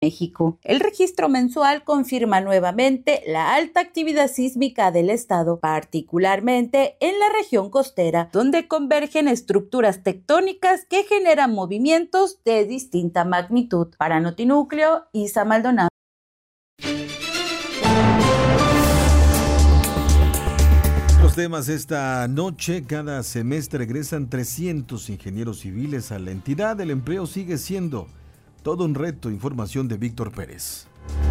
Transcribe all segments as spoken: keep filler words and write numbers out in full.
México. El registro mensual confirma nuevamente la alta actividad sísmica del estado, particularmente en la región costera, donde convergen estructuras tectónicas que generan movimientos de distinta magnitud. Para Notinúcleo, Isa Maldonado. Los temas esta noche: cada semestre regresan trescientos ingenieros civiles a la entidad. El empleo sigue siendo todo un reto. Información de Víctor Pérez.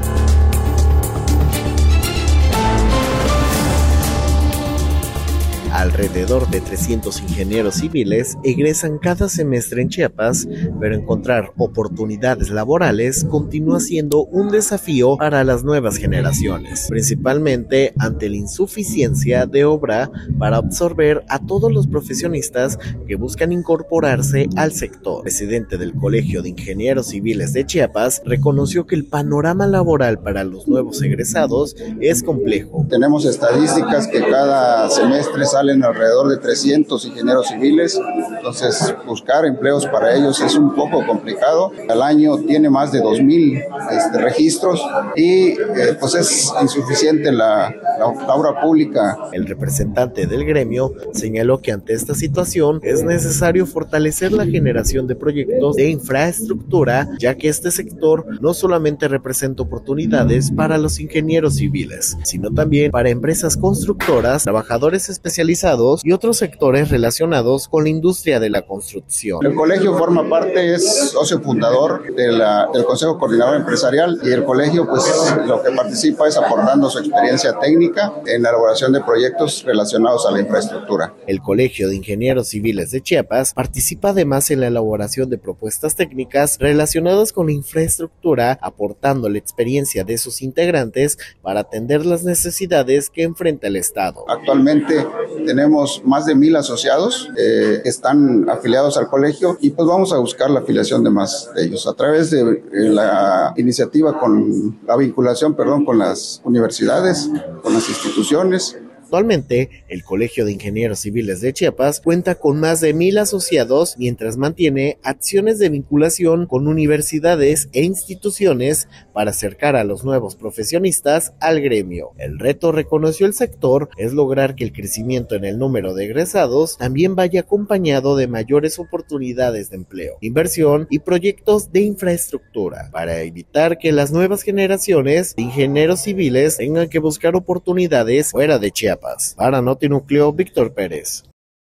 Alrededor de trescientos ingenieros civiles egresan cada semestre en Chiapas, pero encontrar oportunidades laborales continúa siendo un desafío para las nuevas generaciones, principalmente ante la insuficiencia de obra para absorber a todos los profesionistas que buscan incorporarse al sector. El presidente del Colegio de Ingenieros Civiles de Chiapas reconoció que el panorama laboral para los nuevos egresados es complejo. Tenemos estadísticas que cada semestre salen alrededor de trescientos ingenieros civiles, entonces buscar empleos para ellos es un poco complicado. Al año tiene más de dos mil este, registros y eh, pues es insuficiente la, la, la obra pública. El representante del gremio señaló que ante esta situación es necesario fortalecer la generación de proyectos de infraestructura, ya que este sector no solamente representa oportunidades para los ingenieros civiles, sino también para empresas constructoras, trabajadores especializados y otros sectores relacionados con la industria de la construcción. El colegio forma parte, es socio fundador de la, del Consejo Coordinador Empresarial, y el colegio pues lo que participa es aportando su experiencia técnica en la elaboración de proyectos relacionados a la infraestructura. El Colegio de Ingenieros Civiles de Chiapas participa además en la elaboración de propuestas técnicas relacionadas con la infraestructura, aportando la experiencia de sus integrantes para atender las necesidades que enfrenta el Estado. Actualmente tenemos más de mil asociados eh, que están afiliados al colegio, y pues vamos a buscar la afiliación de más de ellos a través de eh, la iniciativa con la vinculación, perdón, con las universidades, con las instituciones. Actualmente, el Colegio de Ingenieros Civiles de Chiapas cuenta con más de mil asociados, mientras mantiene acciones de vinculación con universidades e instituciones para acercar a los nuevos profesionistas al gremio. El reto, reconoció el sector, es lograr que el crecimiento en el número de egresados también vaya acompañado de mayores oportunidades de empleo, inversión y proyectos de infraestructura, para evitar que las nuevas generaciones de ingenieros civiles tengan que buscar oportunidades fuera de Chiapas. Para Notinúcleo, Víctor Pérez.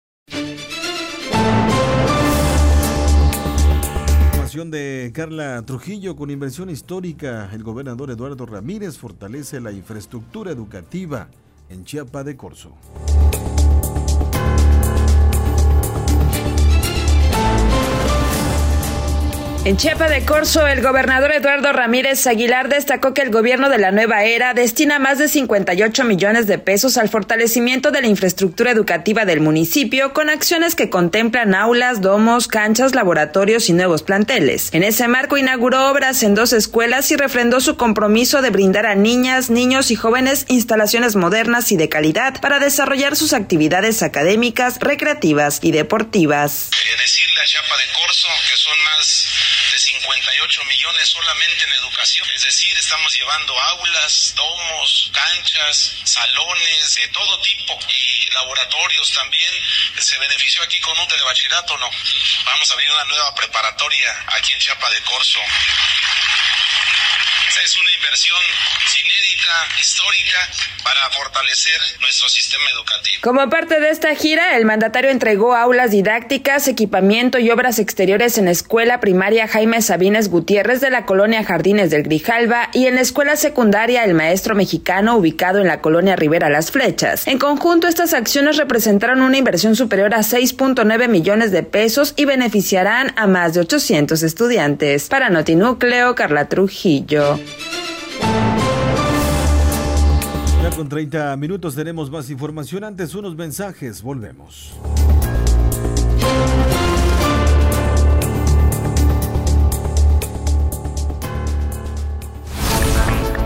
Información de Carla Trujillo. Con inversión histórica, el gobernador Eduardo Ramírez fortalece la infraestructura educativa en Chiapa de Corzo. En Chiapa de Corzo, el gobernador Eduardo Ramírez Aguilar destacó que el gobierno de la nueva era destina más de cincuenta y ocho millones de pesos al fortalecimiento de la infraestructura educativa del municipio, con acciones que contemplan aulas, domos, canchas, laboratorios y nuevos planteles. En ese marco inauguró obras en dos escuelas y refrendó su compromiso de brindar a niñas, niños y jóvenes instalaciones modernas y de calidad para desarrollar sus actividades académicas, recreativas y deportivas. Eh, decirle a Chiapa de Corzo que son más de cincuenta y ocho millones solamente en educación, es decir, estamos llevando aulas, domos, canchas, salones de todo tipo y laboratorios también. Se benefició aquí con un telebachillerato, ¿no? Vamos a abrir una nueva preparatoria aquí en Chiapa de Corzo. Es una inversión inédita, histórica, para fortalecer nuestro sistema educativo. Como parte de esta gira, el mandatario entregó aulas didácticas, equipamiento y obras exteriores en la escuela primaria Jaime Sabines Gutiérrez de la colonia Jardines del Grijalva y en la escuela secundaria El Maestro Mexicano, ubicado en la colonia Rivera Las Flechas. En conjunto, estas acciones representaron una inversión superior a seis punto nueve millones de pesos y beneficiarán a más de ochocientos estudiantes. Para Notinúcleo, Carla Trujillo. Ya con treinta minutos tenemos más información. Antes, unos mensajes. Volvemos.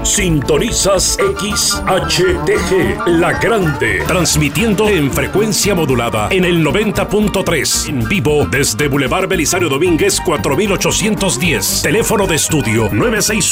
Sintonizas X H T G, La Grande, transmitiendo en frecuencia modulada en el noventa punto tres, en vivo desde Boulevard Belisario Domínguez cuatro mil ochocientos diez. Teléfono de estudio nueve seis